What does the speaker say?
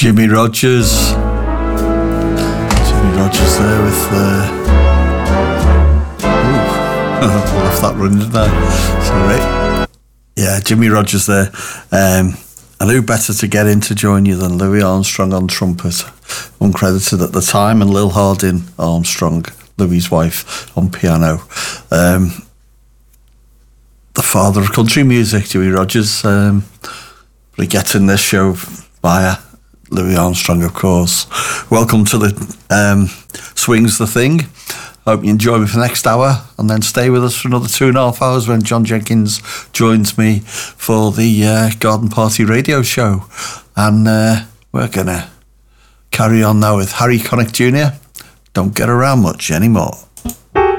Jimmy Rogers. Jimmy Rogers there with left that running there. Sorry. Yeah, Jimmy Rogers there. And who better to get in to join you than Louis Armstrong on trumpet, uncredited at the time, and Lil Harding Armstrong, Louis's wife, on piano. The father of country music, Jimmy Rogers. We get in this show via Louis Armstrong, of course. Welcome to the Swings the Thing. Hope you enjoy me for the next hour, and then stay with us for another 2.5 hours when John Jenkins joins me for the Garden Party radio show. And we're going to carry on now with Harry Connick Jr. Don't get around much anymore.